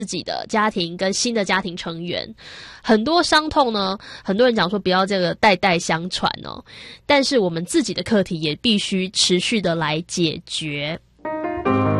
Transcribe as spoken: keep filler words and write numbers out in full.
自己的家庭跟新的家庭成员。很多伤痛呢，很多人讲说不要这个代代相传哦，但是我们自己的课题也必须持续的来解决。